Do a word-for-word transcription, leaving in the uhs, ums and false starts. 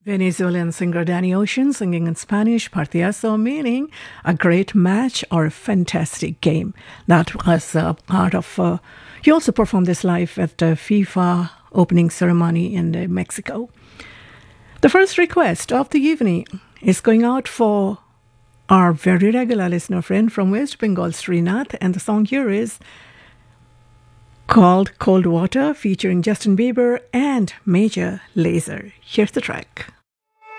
Venezuelan singer Danny Ocean singing in Spanish, Partidazo, meaning a great match or a fantastic game. That was a part of, uh, he also performed this live at the FIFA opening ceremony in uh, Mexico. The first request of the evening is going out for our very regular listener friend from West Bengal, Srinath, and the song here is called Cold Water, featuring Justin Bieber and Major Lazer. Here's the track.